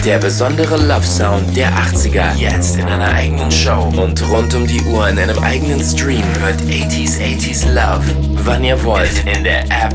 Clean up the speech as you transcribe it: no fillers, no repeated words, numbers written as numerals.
Der besondere Love Sound der 80er. Jetzt in einer eigenen Show. Und rund um die Uhr in einem eigenen Stream hört 80s Love. Wann ihr wollt. In der App